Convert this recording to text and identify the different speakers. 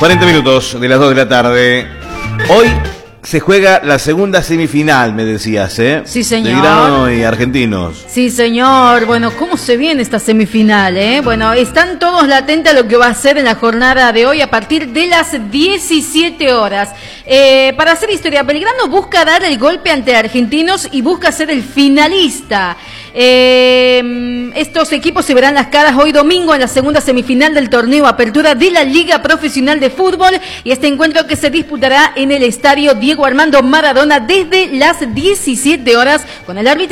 Speaker 1: 40 minutos de las 2 de la tarde. Hoy se juega la segunda semifinal, me decías, ¿eh?
Speaker 2: Sí, señor.
Speaker 1: De Grano y Argentinos.
Speaker 2: Sí, señor. Bueno, ¿cómo se viene esta semifinal, eh? Bueno, están todos latentes a lo que va a ser en la jornada de hoy a partir de las 17 horas. Para hacer historia, Belgrano busca dar el golpe ante Argentinos y busca ser el finalista. Estos equipos se verán las caras hoy domingo en la segunda semifinal del torneo Apertura de la Liga Profesional de Fútbol, y este encuentro que se disputará en el estadio Diego Armando Maradona desde las 17 horas con el árbitro